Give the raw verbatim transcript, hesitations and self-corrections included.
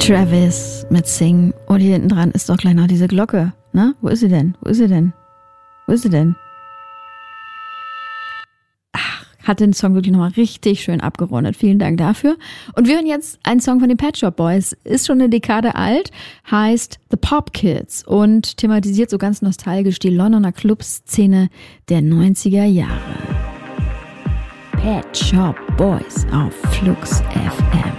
Travis mit Sing. Und hier hinten dran ist doch gleich noch diese Glocke. Na, wo ist sie denn? Wo ist sie denn? Wo ist sie denn? Ach, hat den Song wirklich nochmal richtig schön abgerundet. Vielen Dank dafür. Und wir hören jetzt einen Song von den Pet Shop Boys. Ist schon eine Dekade alt, heißt The Pop Kids und thematisiert so ganz nostalgisch die Londoner Clubszene der neunziger Jahre. Pet Shop Boys auf Flux F M.